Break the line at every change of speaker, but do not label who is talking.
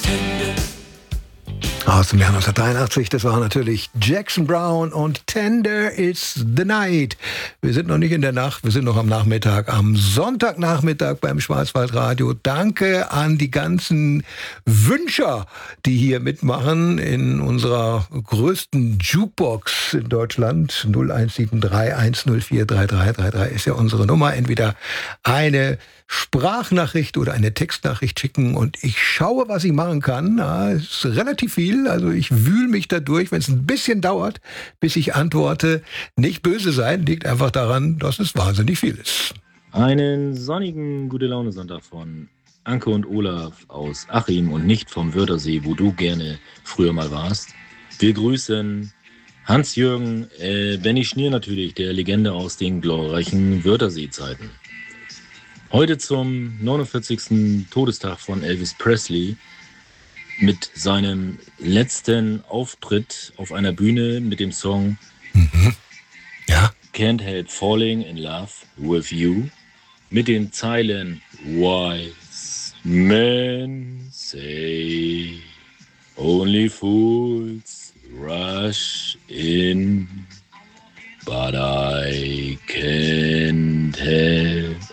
Aus dem Jahr 1983, das war natürlich Jackson Browne und Tender is the Night. Wir sind noch nicht in der Nacht, wir sind noch am Nachmittag, am Sonntagnachmittag beim Schwarzwaldradio. Danke an die ganzen Wünscher, die hier mitmachen in unserer größten Jukebox in Deutschland. 0173 104 3333 ist ja unsere Nummer. Entweder eine Sprachnachricht oder eine Textnachricht schicken und ich schaue, was ich machen kann. Ja, es ist relativ viel, also ich wühle mich da durch. Wenn es ein bisschen dauert, bis ich antworte, nicht böse sein, liegt einfach daran, dass es wahnsinnig viel ist.
Einen sonnigen Gute-Laune-Sonntag von Anke und Olaf aus Achim und nicht vom Wörthersee, wo du gerne früher mal warst. Wir grüßen Hans-Jürgen, Benny Schnier natürlich, der Legende aus den glorreichen Wörthersee-Zeiten. Heute zum 49. Todestag von Elvis Presley mit seinem letzten Auftritt auf einer Bühne mit dem Song
Ja.
Can't Help Falling in Love with You mit den Zeilen Wise men say only fools rush in, but I can't help